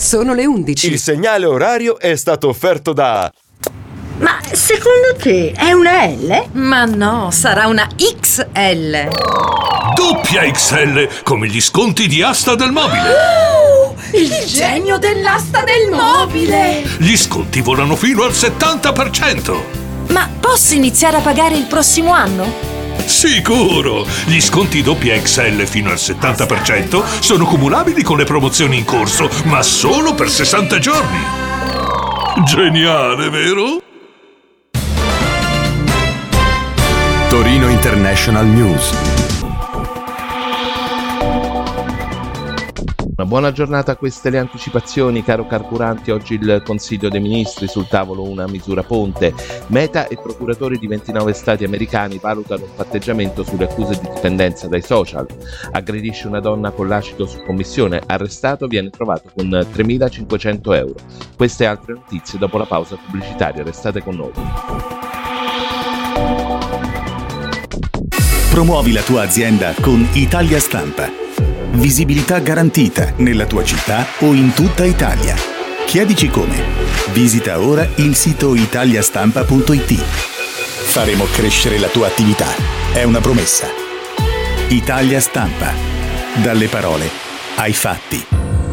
Sono le 11. Il segnale orario è stato offerto da... Ma secondo te è una L? Ma no, sarà una XL. Doppia XL, come gli sconti di Asta del Mobile. Il genio dell'asta del mobile! Gli sconti volano fino al 70%. Ma posso iniziare a pagare il prossimo anno? Sicuro! Gli sconti doppia XL fino al 70% sono cumulabili con le promozioni in corso, ma solo per 60 giorni. Geniale, vero? Torino International News. Una buona giornata, queste le anticipazioni. Caro carburanti, oggi il Consiglio dei Ministri, sul tavolo una misura ponte. Meta e procuratori di 29 stati americani valutano un patteggiamento sulle accuse di dipendenza dai social. Aggredisce una donna con l'acido su commissione, arrestato, viene trovato con 3.500 euro. Queste e altre notizie dopo la pausa pubblicitaria, restate con noi. Promuovi la tua azienda con Italia Stampa. Visibilità garantita nella tua città o in tutta Italia. Chiedici come. Visita ora il sito italiastampa.it. Faremo crescere la tua attività. È una promessa. Italia Stampa. Dalle parole ai fatti.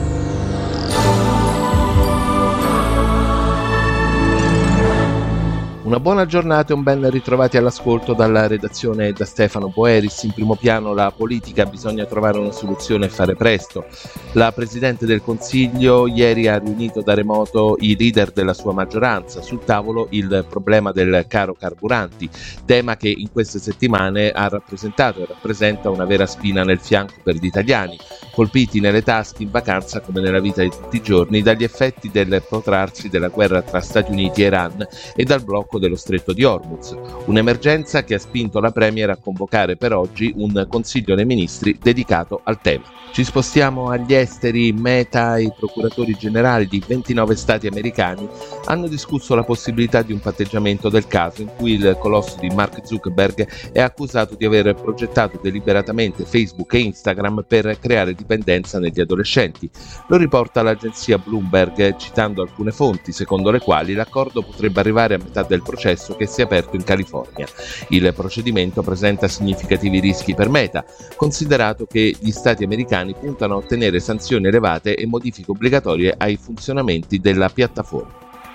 Una buona giornata e un ben ritrovati all'ascolto dalla redazione da Stefano Boeris. In primo piano la politica, bisogna trovare una soluzione e fare presto. La Presidente del Consiglio ieri ha riunito da remoto i leader della sua maggioranza. Sul tavolo il problema del caro carburanti, tema che in queste settimane ha rappresentato e rappresenta una vera spina nel fianco per gli italiani, colpiti nelle tasche in vacanza come nella vita di tutti i giorni dagli effetti del protrarsi della guerra tra Stati Uniti e Iran e dal blocco dello stretto di Hormuz, un'emergenza che ha spinto la Premier a convocare per oggi un Consiglio dei Ministri dedicato al tema. Ci spostiamo agli esteri. Meta e i procuratori generali di 29 stati americani hanno discusso la possibilità di un patteggiamento del caso in cui il colosso di Mark Zuckerberg è accusato di aver progettato deliberatamente Facebook e Instagram per creare dipendenza negli adolescenti. Lo riporta l'agenzia Bloomberg citando alcune fonti secondo le quali l'accordo potrebbe arrivare a metà del processo che si è aperto in California. Il procedimento presenta significativi rischi per Meta, considerato che gli stati americani puntano a ottenere sanzioni elevate e modifiche obbligatorie ai funzionamenti della piattaforma.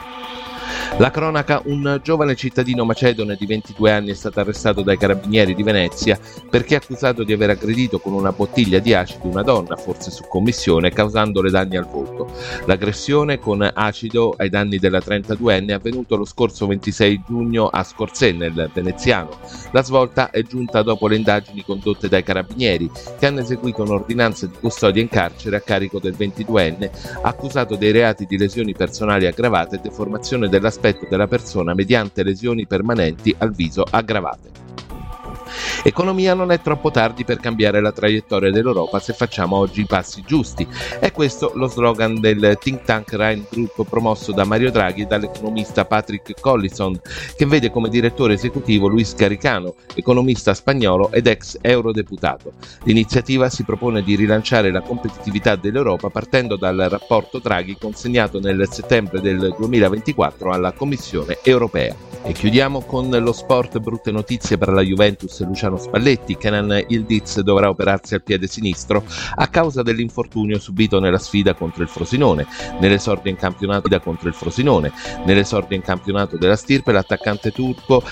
La cronaca: un giovane cittadino macedone di 22 anni è stato arrestato dai carabinieri di Venezia perché è accusato di aver aggredito con una bottiglia di acido una donna, forse su commissione, causandole danni al volto. L'aggressione con acido ai danni della 32enne è avvenuto lo scorso 26 giugno a Scorzè, nel veneziano. La svolta è giunta dopo le indagini condotte dai carabinieri, che hanno eseguito un'ordinanza di custodia in carcere a carico del 22enne, accusato dei reati di lesioni personali aggravate e deformazione dell'aspetto della persona mediante lesioni permanenti al viso aggravate. Economia: non è troppo tardi per cambiare la traiettoria dell'Europa se facciamo oggi i passi giusti. È questo lo slogan del think tank Rhine Group promosso da Mario Draghi e dall'economista Patrick Collison, che vede come direttore esecutivo Luis Garicano, economista spagnolo ed ex eurodeputato. L'iniziativa si propone di rilanciare la competitività dell'Europa partendo dal rapporto Draghi consegnato nel settembre del 2024 alla Commissione europea. E chiudiamo con lo sport. Brutte notizie per la Juventus. Luciano Spalletti. Kenan Yildiz dovrà operarsi al piede sinistro a causa dell'infortunio subito nella sfida contro il Frosinone. Nell'esordio in campionato della Stirpe, l'attaccante turco